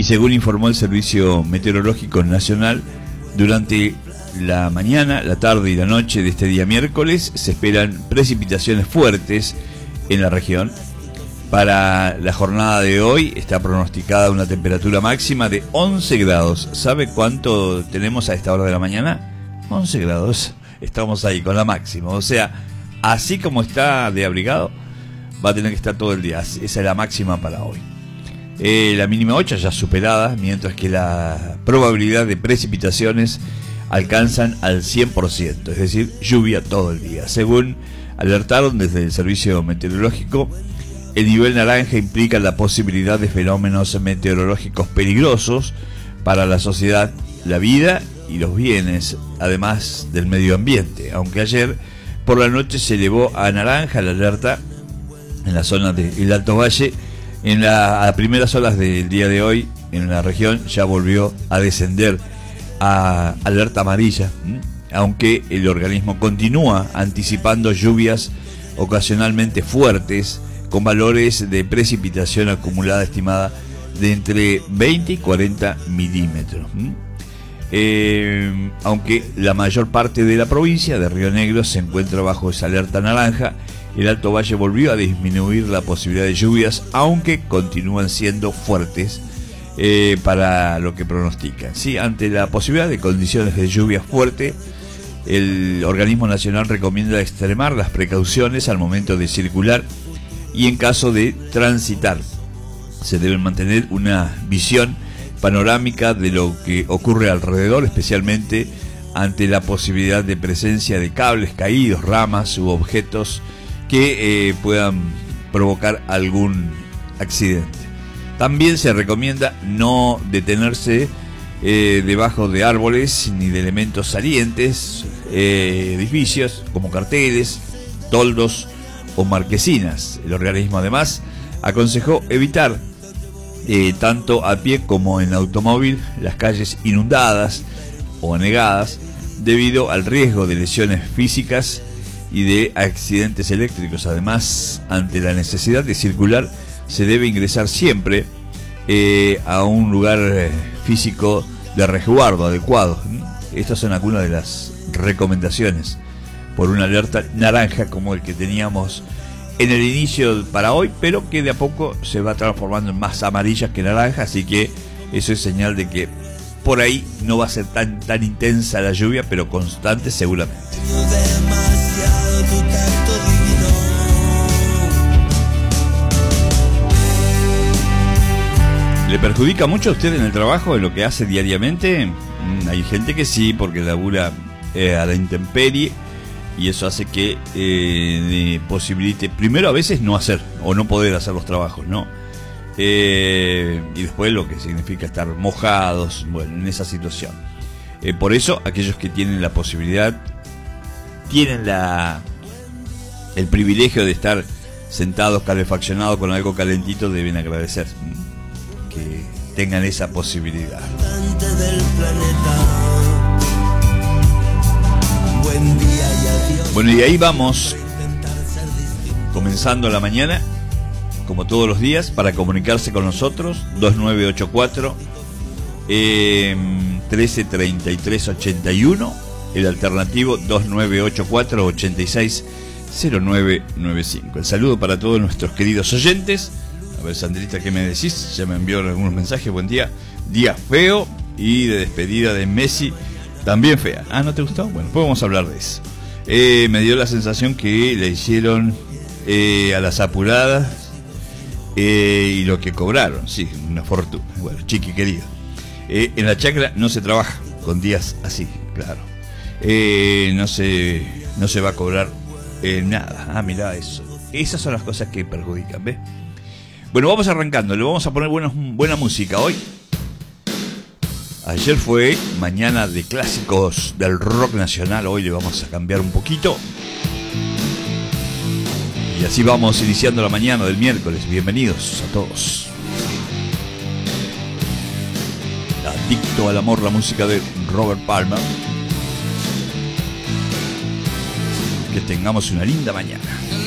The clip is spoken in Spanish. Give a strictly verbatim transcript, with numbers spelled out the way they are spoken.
y según informó el Servicio Meteorológico Nacional, durante la mañana, la tarde y la noche de este día miércoles se esperan precipitaciones fuertes en la región. Para la jornada de hoy está pronosticada una temperatura máxima de once grados. ¿Sabe cuánto tenemos a esta hora de la mañana? once grados. Estamos ahí con la máxima. O sea, así como está de abrigado, va a tener que estar todo el día. Esa es la máxima para hoy. Eh, la mínima ocho ya superada, mientras que la probabilidad de precipitaciones alcanzan al cien por ciento, es decir, lluvia todo el día. Según alertaron desde el Servicio Meteorológico, el nivel naranja implica la posibilidad de fenómenos meteorológicos peligrosos para la sociedad, la vida y los bienes, además del medio ambiente. Aunque ayer por la noche se elevó a naranja la alerta en la zona del Alto Valle, en las primeras horas del día de hoy en la región ya volvió a descender a alerta amarilla, aunque el organismo continúa anticipando lluvias ocasionalmente fuertes con valores de precipitación acumulada estimada de entre veinte y cuarenta milímetros. Eh, aunque la mayor parte de la provincia de Río Negro se encuentra bajo esa alerta naranja, el Alto Valle volvió a disminuir la posibilidad de lluvias, aunque continúan siendo fuertes eh, para lo que pronostican. Sí, ante la posibilidad de condiciones de lluvia fuerte, el organismo nacional recomienda extremar las precauciones al momento de circular y en caso de transitar. Se debe mantener una visión panorámica de lo que ocurre alrededor, especialmente ante la posibilidad de presencia de cables caídos, ramas u objetos que eh, puedan provocar algún accidente. También se recomienda no detenerse eh, debajo de árboles ni de elementos salientes, eh, edificios como carteles, toldos o marquesinas. El organismo además aconsejó evitar eh, tanto a pie como en automóvil las calles inundadas o anegadas debido al riesgo de lesiones físicas y de accidentes eléctricos. Además, ante la necesidad de circular, se debe ingresar siempre eh, a un lugar eh, físico de resguardo adecuado. Estas son algunas de las recomendaciones por una alerta naranja como el que teníamos en el inicio para hoy, pero que de a poco se va transformando en más amarillas que naranjas, así que eso es señal de que por ahí no va a ser tan, tan intensa la lluvia, pero constante seguramente. ¿Le perjudica mucho a usted en el trabajo, en lo que hace diariamente? Mm, hay gente que sí, porque labura eh, a la intemperie, y eso hace que eh, posibilite, primero a veces no hacer, o no poder hacer los trabajos, ¿no? Eh, y después lo que significa estar mojados, bueno, en esa situación. Eh, por eso, aquellos que tienen la posibilidad, tienen la el privilegio de estar sentados, calefaccionados con algo calentito, deben agradecer que tengan esa posibilidad. Bueno, y ahí vamos, comenzando la mañana, como todos los días, para comunicarse con nosotros, dos nueve ocho cuatro, eh, trece treinta y tres ochenta y uno, el alternativo dos nueve ocho cuatro, ochenta y seis cero nueve nueve cinco. El saludo para todos nuestros queridos oyentes. A ver, Sandrita, ¿qué me decís? Ya me envió algunos mensajes. Buen día. Día feo y de despedida de Messi también fea. Ah, ¿no te gustó? Bueno, pues vamos a hablar de eso. Eh, me dio la sensación que le hicieron eh, a las apuradas eh, y lo que cobraron. Sí, una fortuna. Bueno, chiqui querido. Eh, en la chacra no se trabaja con días así, claro. Eh, no se, no se va a cobrar eh, nada. Ah, mirá eso. Esas son las cosas que perjudican, ¿ves? Bueno, vamos arrancando, le vamos a poner buena, buena música hoy. Ayer fue mañana de clásicos del rock nacional, hoy le vamos a cambiar un poquito. Y así vamos iniciando la mañana del miércoles. Bienvenidos a todos. Adicto al amor, la música de Robert Palmer. Que tengamos una linda mañana.